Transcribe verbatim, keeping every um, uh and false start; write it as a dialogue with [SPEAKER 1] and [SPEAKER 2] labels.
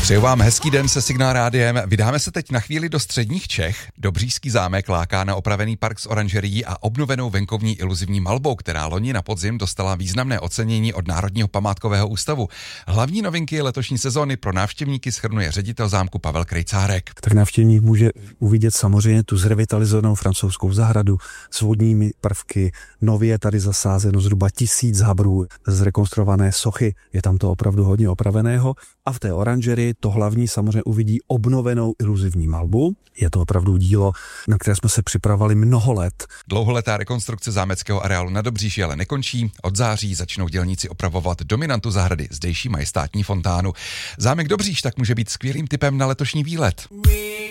[SPEAKER 1] Přeju vám hezký den se Signál rádiem. Vydáme se teď na chvíli do středních Čech. Dobříšský zámek láká na opravený park s oranžerií a obnovenou venkovní iluzivní malbou, která loni na podzim dostala významné ocenění od Národního památkového ústavu. Hlavní novinky letošní sezóny pro návštěvníky shrnuje ředitel zámku Pavel Krejcárek.
[SPEAKER 2] Tak návštěvník může uvidět samozřejmě tu zrevitalizovanou francouzskou zahradu s vodními prvky. Nově je tady zasázeno zhruba tisíc habrů, zrekonstruované sochy. Je tam to opravdu hodně opraveného. A v té oranžerii to hlavní samozřejmě uvidí obnovenou iluzivní malbu. Je to opravdu dílo, na které jsme se připravovali mnoho let.
[SPEAKER 1] Dlouholetá rekonstrukce zámeckého areálu na Dobříši ale nekončí. Od září začnou dělníci opravovat dominantu zahrady, zdejší majestátní fontánu. Zámek Dobříš tak může být skvělým tipem na letošní výlet.